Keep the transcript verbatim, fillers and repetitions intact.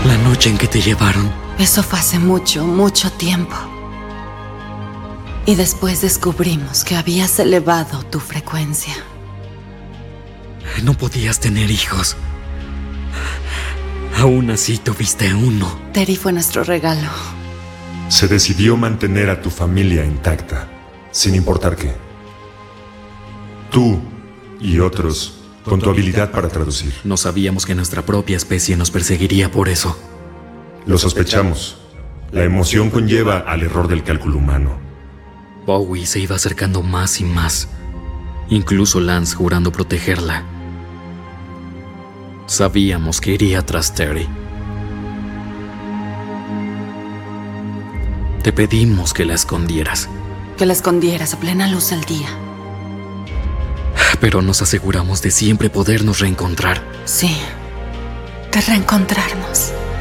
La noche en que te llevaron. Eso fue hace mucho, mucho tiempo. Y después descubrimos que habías elevado tu frecuencia. No podías tener hijos. Aún así tuviste uno. Terry fue nuestro regalo. Se decidió mantener a tu familia intacta, sin importar qué. Tú y otros, con tu habilidad para traducir. No sabíamos que nuestra propia especie nos perseguiría por eso. Lo sospechamos. La emoción conlleva al error del cálculo humano. Bowie se iba acercando más y más. Incluso Lance jurando protegerla. Sabíamos que iría tras Terry. Te pedimos que la escondieras. Que la escondieras a plena luz del día. Pero nos aseguramos de siempre podernos reencontrar. Sí, de reencontrarnos.